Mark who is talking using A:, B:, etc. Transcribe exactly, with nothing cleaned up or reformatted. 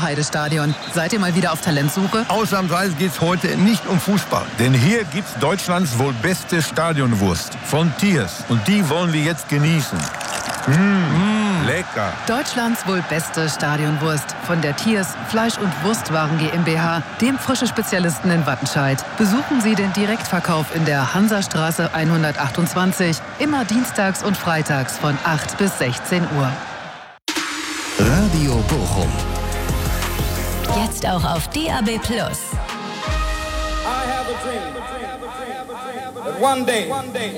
A: Heidestadion. Seid ihr mal wieder auf Talentsuche?
B: Ausnahmsweise geht's heute nicht um Fußball. Denn hier gibt's Deutschlands wohl beste Stadionwurst. Von Thiers. Und die wollen wir jetzt genießen. Mmh, lecker.
A: Deutschlands wohl beste Stadionwurst von der Thiers Fleisch- und Wurstwaren GmbH, dem frische Spezialisten in Wattenscheid. Besuchen Sie den Direktverkauf in der Hansastraße hundertachtundzwanzig, immer dienstags und freitags von acht bis sechzehn Uhr.
C: Radio Bochum.
D: Jetzt auch auf D A B plus.
E: I have a dream that one day